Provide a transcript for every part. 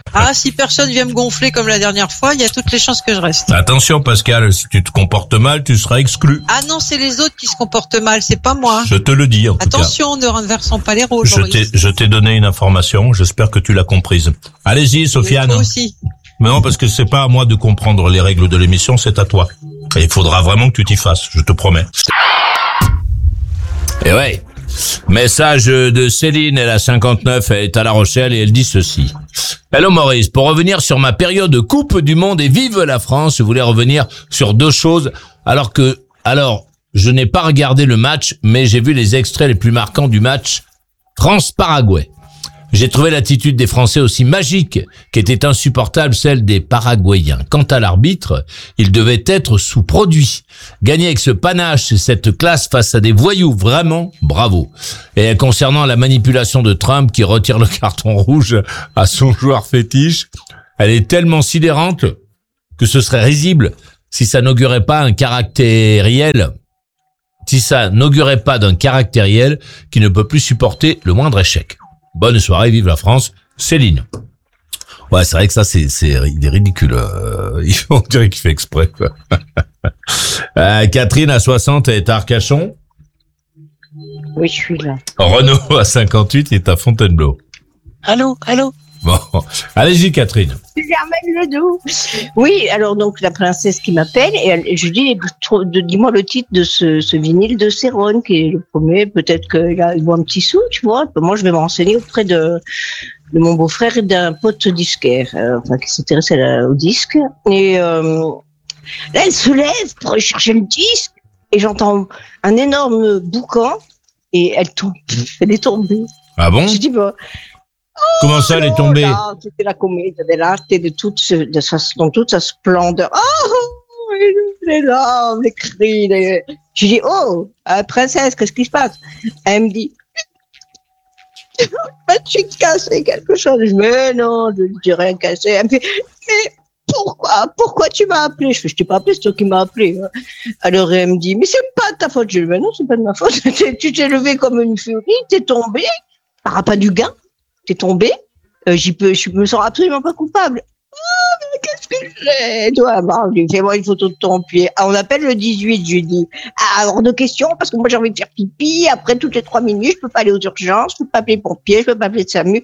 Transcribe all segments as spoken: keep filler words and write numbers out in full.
Ah, si personne vient me gonfler comme la dernière fois, il y a toutes les chances que je reste. Attention Pascal, si tu te comportes mal, tu seras exclu. Ah non, c'est les autres qui se comportent mal, c'est pas moi. Je te le dis en tout Attention, cas. ne renversons pas les rôles. Je t'ai, je t'ai donné une information, j'espère que tu l'as comprise. Allez-y Sofiane. Toi aussi. Mais non, parce que c'est pas à moi de comprendre les règles de l'émission, c'est à toi. Et il faudra vraiment que tu t'y fasses, je te promets. Et ouais. Message de Céline, elle a cinquante-neuf, elle est à La Rochelle et elle dit ceci. Hello Maurice, pour revenir sur ma période Coupe du Monde et vive la France, je voulais revenir sur deux choses. Alors que, alors, je n'ai pas regardé le match, mais j'ai vu les extraits les plus marquants du match France-Paraguay. J'ai trouvé l'attitude des Français aussi magique qu'était insupportable celle des Paraguayens. Quant à l'arbitre, il devait être sous-produit. Gagner avec ce panache et cette classe face à des voyous, vraiment, bravo. Et concernant la manipulation de Trump qui retire le carton rouge à son joueur fétiche, elle est tellement sidérante que ce serait risible si ça n'augurait pas un caractériel, si ça n'augurait pas d'un caractériel qui ne peut plus supporter le moindre échec. Bonne soirée, vive la France, Céline. Ouais, c'est vrai que ça, c'est, c'est, il est ridicule. Euh, on dirait qu'il fait exprès, quoi. euh, Catherine à soixante est à Arcachon. Oui, je suis là. Renaud à cinquante-huit est à Fontainebleau. Allô, allô. Bon, allez-y, Catherine. Germaine Ledoux. Oui, alors donc la princesse qui m'appelle et elle, je lui dis, de, dis-moi le titre de ce, ce vinyle de Céron qui est le premier. Peut-être qu'il a, il vaut un petit sou, tu vois. Moi, je vais me renseigner auprès de, de mon beau-frère et d'un pote disquaire, euh, enfin qui s'intéresse à la, au disque. Et euh, là, elle se lève pour aller chercher le disque et j'entends un énorme boucan et elle tombe. Elle est tombée. Ah bon? Je dis bah. Comment ça, elle est tombée? Là, c'était la comédie de l'art et de toute, de sa, dans toute sa splendeur. Oh, les larmes, les cris. Les... Je dis, oh, euh, princesse, qu'est-ce qui se passe? Elle me dit, tu as cassé quelque chose. Je dis, mais non, je ne dis rien cassé. Elle me fait, mais pourquoi, pourquoi tu m'as appelé? Je fais, je t'ai pas appelé, c'est toi qui m'as appelé. Alors elle me dit, mais c'est pas de ta faute. Je dis, mais non, c'est pas de ma faute. Tu t'es levé comme une furie, t'es tombé, par pas du gain. T'es tombé, euh, j'y peux, je me sens absolument pas coupable. Oh, mais qu'est-ce que j'ai? Toi, bon, fais-moi une photo de ton pied. Ah, on appelle le dix-huit, je lui dis. Ah, hors de question, parce que moi j'ai envie de faire pipi. Après, toutes les trois minutes, je peux pas aller aux urgences, je peux pas appeler le pompier, je peux pas appeler de SAMU.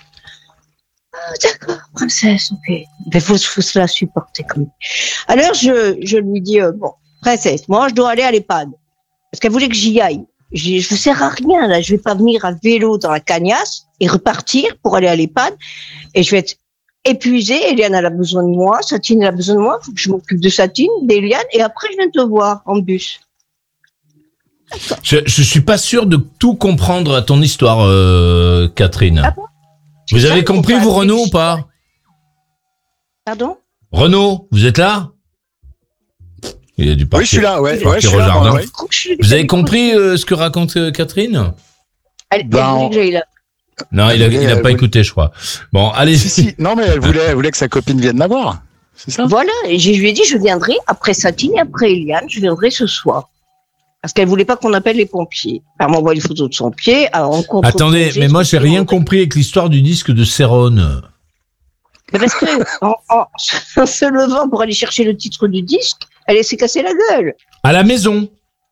Ah, d'accord, princesse, ok. Mais faut, faut se la supporter quand même. Alors, je, je lui dis, euh, bon, princesse, moi, je dois aller à l'EHPAD. Parce qu'elle voulait que j'y aille. Je, je sers à rien, là. Je vais pas venir à vélo dans la cagnasse et repartir pour aller à l'EHPAD. Et je vais être épuisée. Eliane, elle a besoin de moi. Satine, elle a besoin de moi. Faut que je m'occupe de Satine, d'Eliane. Et après, je viens te voir en bus. Je, je suis pas sûr de tout comprendre à ton histoire, euh, Catherine. Ah bon? Vous avez compris, vous, Renaud, ou pas? Pardon? Renaud, vous êtes là? Il a dû partir. Oui, je suis là, ouais. ouais, je suis là moi, ouais. Vous avez compris euh, ce que raconte euh, Catherine? Elle, ben, elle voulait que Non, il a, il a pas voulait... écouté, je crois. Bon, allez. Si, si. Non, mais elle voulait, elle voulait que sa copine vienne la voir. C'est ça? Voilà. Et je lui ai dit, je viendrai après Satine et après Eliane. Je viendrai ce soir. Parce qu'elle voulait pas qu'on appelle les pompiers. Elle m'envoie une photo de son pied. Alors on Attendez, mais moi, j'ai rien compris avec l'histoire du disque de Céron. Mais parce que, en, en, en se levant pour aller chercher le titre du disque, elle s'est cassée la gueule. À la maison.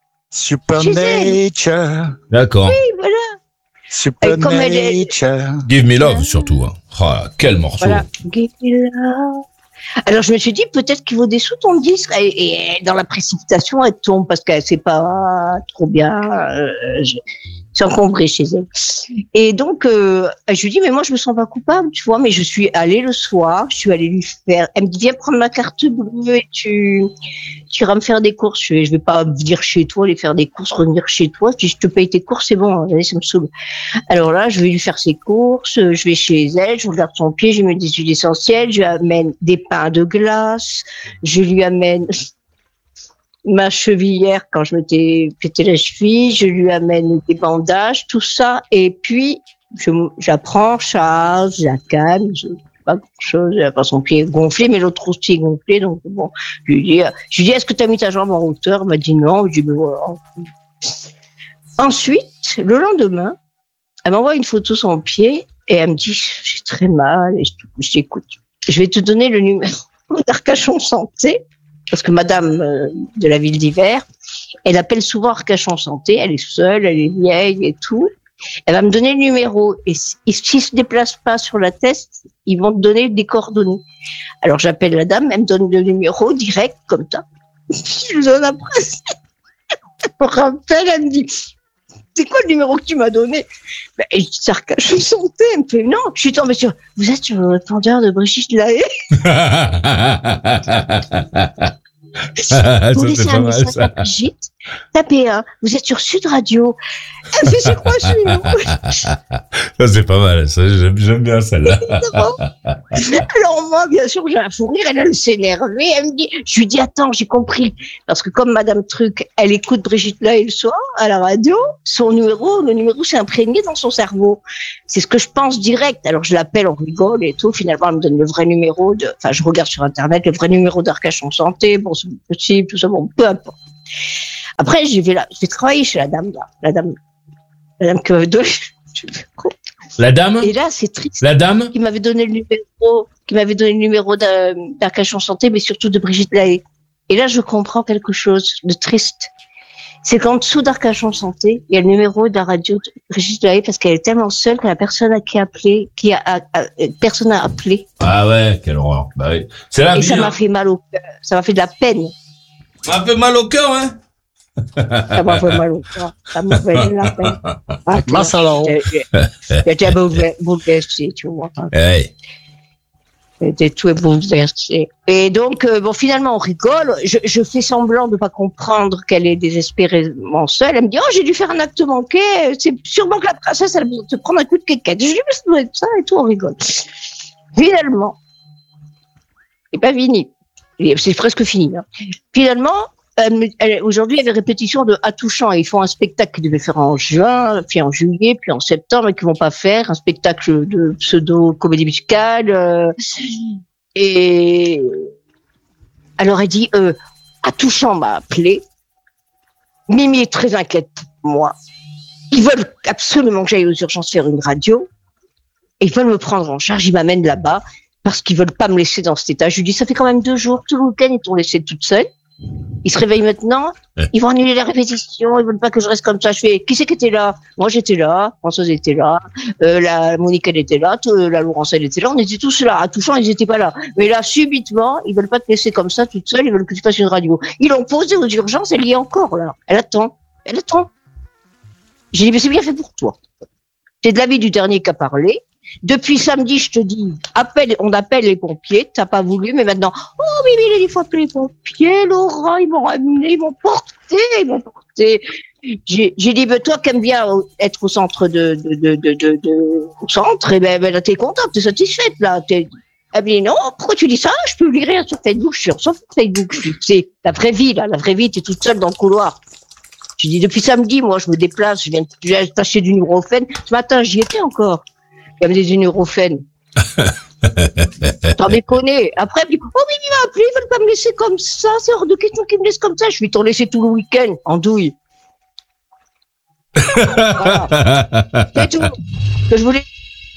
Supernature. D'accord. Oui, voilà. Supernature. Est... Give me love, surtout. Hein. Oh, quel morceau. Voilà. Give me love. Alors je me suis dit peut-être qu'il vaut des sous ton disque et, et dans la précipitation elle tombe parce qu'elle sait pas trop bien euh, je, c'est encombré chez elle et donc euh, je lui dis mais moi je me sens pas coupable tu vois mais je suis allée le soir je suis allée lui faire elle me dit viens prendre ma carte bleue et tu tu iras me faire des courses je vais, je vais pas venir chez toi aller faire des courses revenir chez toi si je te paye tes courses c'est bon allez, ça me saoule alors là je vais lui faire ses courses je vais chez elle je regarde son pied je lui mets des huiles essentielles je lui amène des pains de glace je lui amène ma chevillère quand je m'étais pété la cheville je lui amène des bandages tout ça et puis je, j'apprends charge je la calme je pas grand chose, elle a pas son pied gonflé, mais l'autre aussi est gonflé, donc bon, je lui dis, je lui dis, est-ce que tu as mis ta jambe en hauteur? Elle m'a dit non, je lui dis, ben voilà. Ensuite, le lendemain, elle m'envoie une photo de son pied, Et elle me dit, j'ai très mal. Et je, je dis, écoute, je vais te donner le numéro d'Arcachon Santé, parce que madame euh, de la ville d'Hiver, elle appelle souvent Arcachon Santé, elle est seule, elle est vieille et tout. Elle va me donner le numéro. Et s'ils ne se déplacent pas sur la test, ils vont te donner des coordonnées. Alors j'appelle la dame, elle me donne le numéro direct, comme ça. Je le donne après. Elle me rappelle, elle me dit, c'est quoi le numéro que tu m'as donné? Ben, je dis, c'est Arcachon Santé. Elle me fait, non, je suis tombée sur, vous êtes sur le répondeur de Brigitte Lahaye? Vous laissez un message à Brigitte, tapez un, vous êtes sur Sud Radio. Elle fait, c'est quoi ce numéro? Ça, c'est pas mal, ça, j'aime, j'aime bien celle-là. Alors moi, bien sûr, j'ai un fou rire, elle, elle s'est énervée, elle me dit, je lui dis, attends, j'ai compris. Parce que comme Madame Truc, elle écoute Brigitte Lahaye le soir, à la radio, son numéro, le numéro s'est imprégné dans son cerveau. C'est ce que je pense direct. Alors je l'appelle, on rigole et tout, finalement, elle me donne le vrai numéro de, enfin, je regarde sur Internet, le vrai numéro d'Arcachon Santé, bon, c'est possible, tout ça, bon, peu importe. Après, j'ai vais là, j'ai travaillé chez la dame, là, la dame, la dame que, de, La dame? Et là, c'est triste. La dame? Qui m'avait donné le numéro, qui m'avait donné le numéro d'Arcachon Santé, mais surtout de Brigitte Lahaye. Et là, je comprends quelque chose de triste. C'est qu'en dessous d'Arcachon Santé, il y a le numéro de la radio de Brigitte Lahaye parce qu'elle est tellement seule que la personne à qui a appelé, qui a, a, a personne a appelé. Ah ouais, quelle horreur. Bah oui. C'est la Et vie, ça hein. m'a fait mal au cœur. Ça m'a fait de la peine. Ça m'a fait mal au cœur, hein. Ça m'a fait mal au cœur. Ça m'a fait de la peine. Ah, Mince alors. J'étais bouleversée, tu vois. Hey. J'étais tout bouleversée. Et donc, euh, bon, finalement, on rigole. Je, je fais semblant de pas comprendre qu'elle est désespérément seule. Elle me dit, oh, j'ai dû faire un acte manqué. C'est sûrement que la princesse, elle a besoin de te prendre un coup de quéquette. Je lui dis, mais ça doit être ça et tout, on rigole. Finalement, c'est pas fini. C'est presque fini, hein. Finalement, euh, elle, aujourd'hui, il y avait répétition de Attouchant. Ils font un spectacle qu'ils devaient faire en juin, puis en juillet, puis en septembre, et qu'ils vont pas faire. Un spectacle de pseudo-comédie musicale. Euh, et alors, elle dit, euh, Attouchant m'a appelé. Mimi est très inquiète pour moi. Ils veulent absolument que j'aille aux urgences faire une radio. Et ils veulent me prendre en charge. Ils m'amènent là-bas parce qu'ils veulent pas me laisser dans cet état. Je lui dis, ça fait quand même deux jours, tout le week-end, ils t'ont laissé toute seule. Ils se réveillent maintenant, ils vont annuler la répétition, ils veulent pas que je reste comme ça. Je fais, qui c'est qui était là? Moi, j'étais là, Françoise était là, euh, la Monique, elle était là, t- la Laurence, elle était là, on était tous là. À Touchant, ils étaient pas là. Mais là, subitement, ils veulent pas te laisser comme ça, toute seule, ils veulent que tu fasses une radio. Ils l'ont posée aux urgences, elle y est encore, là. Elle attend. Elle attend. J'ai dit, mais c'est bien fait pour toi. C'est de l'avis du dernier qui a parlé. Depuis samedi, je te dis, appelle, on appelle les pompiers, t'as pas voulu, mais maintenant, oh, Mimi, il a dit, faut appeler les pompiers, Laura, ils m'ont ramené, ils m'ont porté, ils m'ont porté. J'ai, j'ai dit, ben, toi, qui aimes bien être au centre de, de, de, de, de, de au centre, et ben, ben, là, t'es contente, t'es satisfaite, là, t'es, elle me dit, non, pourquoi tu dis ça? Je peux lire rien sur Facebook, je suis sur Facebook, c'est la vraie vie, là, la vraie vie, t'es toute seule dans le couloir. Je dis, depuis samedi, moi, je me déplace, je viens, je viens t'acheter du Nurofen. Ce matin, j'y étais encore. Il y avait des Nurofen. T'en déconner. Après, elle me dit, oh, mais il m'a appelé, ils veulent pas me laisser comme ça, c'est hors de question qu'ils me laissent comme ça. Je vais t'en laisser tout le week-end, en douille. Voilà. C'est tout. Que je voulais.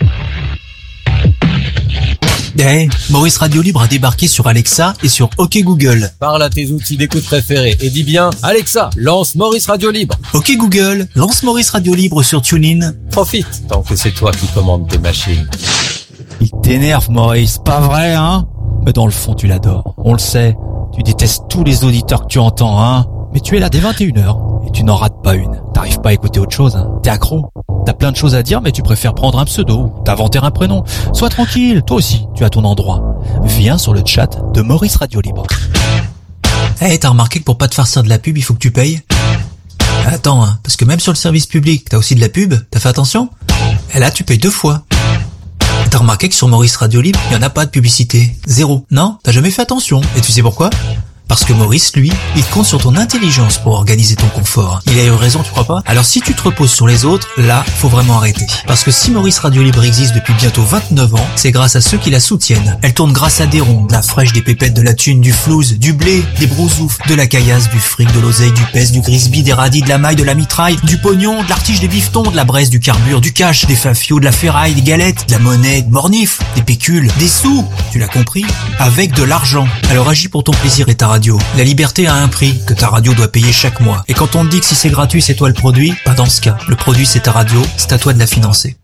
Hey, Maurice Radio Libre a débarqué sur Alexa et sur OK Google. Parle à tes outils d'écoute préférés et dis bien, Alexa, lance Maurice Radio Libre. OK Google, lance Maurice Radio Libre sur TuneIn. Profite, tant que c'est toi qui commandes tes machines. Il t'énerve, Maurice, pas vrai, hein? Mais dans le fond, tu l'adores. On le sait. Tu détestes tous les auditeurs que tu entends, hein? Mais tu es là dès vingt et une heures et tu n'en rates pas une. T'arrives pas à écouter autre chose, hein? T'es accro. T'as plein de choses à dire, mais tu préfères prendre un pseudo, t'inventer un prénom. Sois tranquille, toi aussi, tu as ton endroit. Viens sur le chat de Maurice Radio Libre. Eh, hey, t'as remarqué que pour pas te farcir de la pub, il faut que tu payes? Attends, hein, parce que même sur le service public, t'as aussi de la pub, t'as fait attention? Et là, tu payes deux fois. T'as remarqué que sur Maurice Radio Libre, il y en a pas de publicité. Zéro. Non? T'as jamais fait attention. Et tu sais pourquoi? Parce que Maurice, lui, il compte sur ton intelligence pour organiser ton confort. Il a eu raison, tu crois pas? Alors si tu te reposes sur les autres, là, faut vraiment arrêter. Parce que si Maurice Radio Libre existe depuis bientôt vingt-neuf ans, c'est grâce à ceux qui la soutiennent. Elle tourne grâce à des ronds, de la fraîche, des pépettes, de la thune, du flouze, du blé, des brousoufs, de la caillasse, du fric, de l'oseille, du pèse, du grisby, des radis, de la maille, de la mitraille, du pognon, de l'artige, des bifetons, de la braise, du carbure, du cash, des fafios, de la ferraille, des galettes, de la monnaie, de mornif, des pécules, des sous, tu l'as compris, avec de l'argent. Alors agis pour ton plaisir et ta radio. La liberté a un prix que ta radio doit payer chaque mois. Et quand on te dit que si c'est gratuit, c'est toi le produit, pas dans ce cas. Le produit, c'est ta radio, c'est à toi de la financer.